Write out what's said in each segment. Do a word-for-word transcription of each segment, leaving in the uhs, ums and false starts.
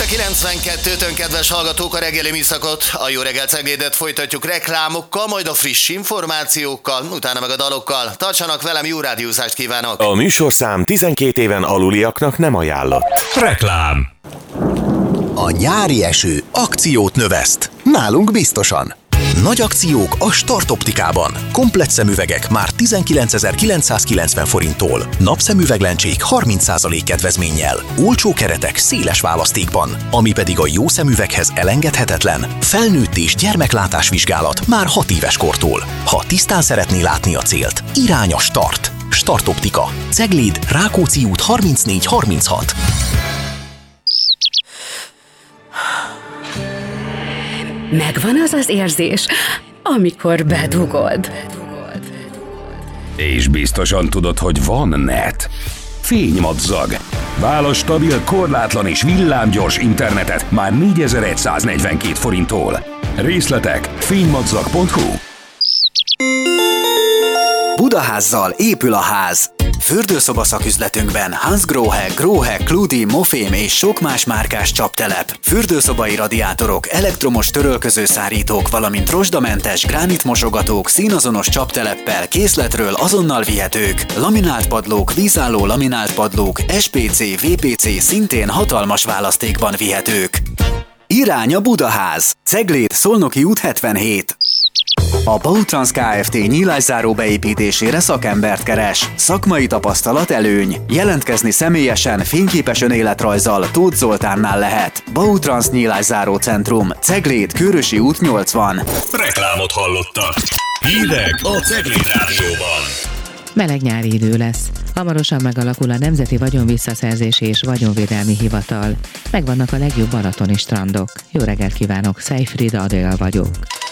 a kilencvenkettőt, kedves hallgatók, a reggeli műszakot, a Jó reggelt Ceglédet folytatjuk reklámokkal, majd a friss információkkal, utána meg a dalokkal. Tartsanak velem, jó rádiózást kívánok! A műsorszám tizenkét éven aluliaknak nem ajánlott. Reklám. A nyári eső akciót növeszt. Nálunk biztosan. Nagy akciók a Start Optikában. Komplett szemüvegek már tizenkilencezer-kilencszázkilencven forinttól. Napszemüveglencsék harminc százalék kedvezménnyel. Olcsó keretek széles választékban. Ami pedig a jó szemüveghez elengedhetetlen. Felnőtt és gyermeklátás vizsgálat már hat éves kortól. Ha tisztán szeretné látni a célt, irány a Start. Start Optika. Cegléd, Rákóczi út harmincnégy harminchat. Megvan az az érzés, amikor bedugod. És biztosan tudod, hogy van net. Fénymadzag. Válasz stabil, korlátlan és villámgyors internetet már négyezer-száznegyvenkét forinttól. Részletek fénymadzag pont hu. Budaházzal épül a ház. Fürdőszoba szaküzletünkben Hansgrohe, Grohe, Kludi, Mofém és sok más márkás csaptelep, fürdőszobai radiátorok, elektromos törölközőszárítók, valamint rozsdamentes gránitmosogatók színazonos csapteleppel készletről azonnal vihetők, laminált padlók, vízálló laminált padlók, es pé cé, vé pé cé szintén hatalmas választékban vihetők. Irány a Budaház, Cegléd, Szolnoki út hetvenhét. A Bautrans Kft. Nyílászáró beépítésére szakembert keres. Szakmai tapasztalat előny. Jelentkezni személyesen, fényképes önéletrajzzal Tóth Zoltánnál lehet. Bautrans Nyílászáró Centrum, Cegléd, Kőrösi út nyolcvan. Reklámot hallottak. Hírek a Cegléd Rádióban. Meleg nyári idő lesz. Hamarosan megalakul a Nemzeti Vagyonvisszaszerzési és Vagyonvédelmi Hivatal. Megvannak a legjobb balatoni strandok. Jó reggelt kívánok, Szejfried Adél vagyok.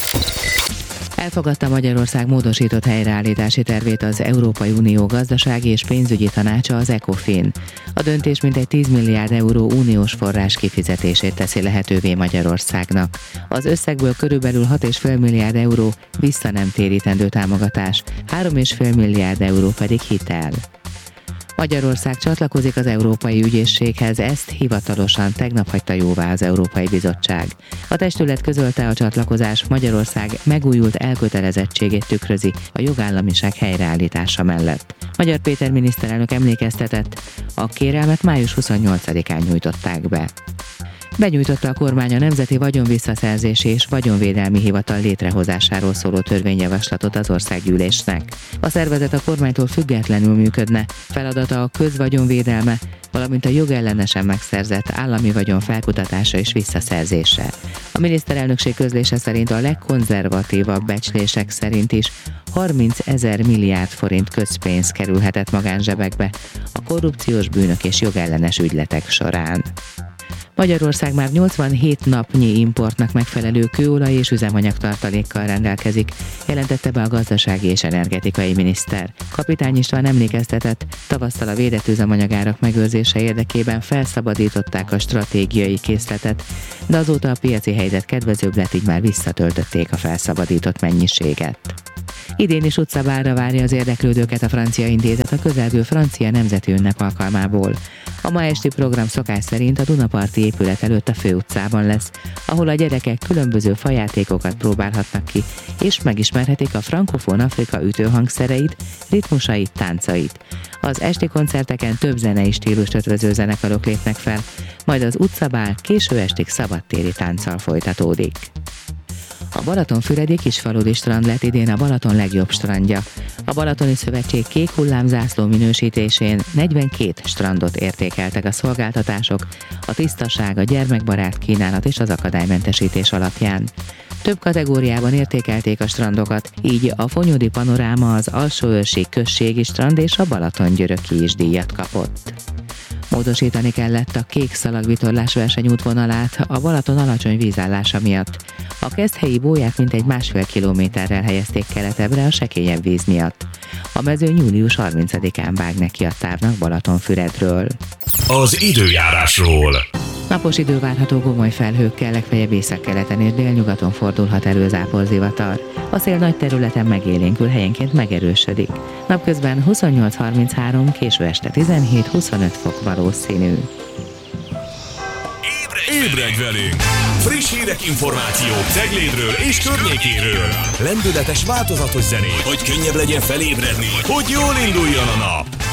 Elfogadta Magyarország módosított helyreállítási tervét az Európai Unió gazdasági és pénzügyi tanácsa, az ECOFIN. A döntés mintegy tíz milliárd euró uniós forrás kifizetését teszi lehetővé Magyarországnak. Az összegből körülbelül hat egész öt milliárd euró vissza nem térítendő támogatás, három egész öt milliárd euró pedig hitel. Magyarország csatlakozik az Európai Ügyészséghez, ezt hivatalosan tegnap hagyta jóvá az Európai Bizottság. A testület közölte, a csatlakozás Magyarország megújult elkötelezettségét tükrözi a jogállamiság helyreállítása mellett. Magyar Péter miniszterelnök emlékeztetett, a kérelmet május huszonnyolcadikán nyújtották be. Benyújtotta a kormány a Nemzeti Vagyonvisszaszerzési és Vagyonvédelmi Hivatal létrehozásáról szóló törvényjavaslatot az országgyűlésnek. A szervezet a kormánytól függetlenül működne, feladata a közvagyonvédelme, valamint a jogellenesen megszerzett állami vagyon felkutatása és visszaszerzése. A miniszterelnökség közlése szerint a legkonzervatívabb becslések szerint is harmincezer milliárd forint közpénz kerülhetett magánzsebekbe a korrupciós bűnök és jogellenes ügyletek során. Magyarország már nyolcvanhét napnyi importnak megfelelő kőolaj és üzemanyag tartalékkal rendelkezik, jelentette be a gazdasági és energetikai miniszter. Kapitány István emlékeztetett, tavasszal a védett üzemanyagárak megőrzése érdekében felszabadították a stratégiai készletet, de azóta a piaci helyzet kedvezőbb lett, így már visszatöltötték a felszabadított mennyiséget. Idén is utcabálra várja az érdeklődőket a Francia Intézet a közelgő francia nemzeti ünnep alkalmából. A ma esti program szokás szerint a Dunaparti épület előtt a főutcában lesz, ahol a gyerekek különböző fajátékokat próbálhatnak ki, és megismerhetik a frankofón Afrika ütőhangszereit, ritmusait, táncait. Az esti koncerteken több zenei stílust ötvöző zenekarok lépnek fel, majd az utcabál késő estig szabadtéri tánccal folytatódik. A Balatonfüredi Kisfaludy strand lett idén a Balaton legjobb strandja. A Balatoni Szövetség kék hullámzászló minősítésén negyvenkét strandot értékeltek a szolgáltatások, a tisztaság, a gyermekbarát kínálat és az akadálymentesítés alapján. Több kategóriában értékelték a strandokat, így a Fonyódi Panoráma, az Alsóőrsi Községi Strand és a Balatongyöröki is díjat kapott. Módosítani kellett a kék szalagvitorlás versenyútvonalát a Balaton alacsony vízállása miatt. A keszthelyi bóját mintegy másfél kilométerrel helyezték keletebbre a sekélyebb víz miatt. A mezőny július harmincadikán vág neki a távnak Balatonfüredről. Az időjárásról. Napos idő várható gomoly felhőkkel, legfeljebb északkeleten és délnyugaton fordulhat elő záporzivatar. A szél nagy területen megélénkül, helyenként megerősödik. Napközben huszonnyolc harminchárom, késő este tizenhét huszonöt fok valószínű. ébredj velünk! Friss hírek, információk Ceglédről és környékéről. Lendületes, változatos zenék, hogy könnyebb legyen felébredni, hogy jól induljon a nap.